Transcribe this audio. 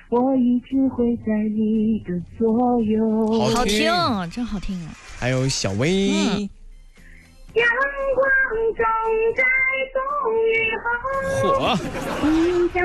我一直会在你的左右。 好听，真好听啊！ 还有小薇， 阳光中在风雨后， 火， 你将